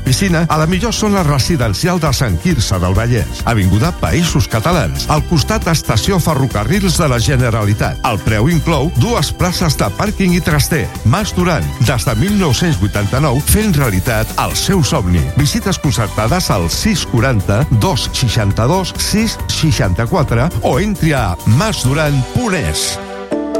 piscina a la millor zona residencial de Sant Quirze del Vallès, avinguda Països Catalans, al costat Estació Ferrocarrils de la Generalitat. El preu inclou 2 places de pàrquing i traster. Mas Duran, des de 1989, fent realitat el seu somni. Visites concertades al 640 262 664 o entri a masduran.es.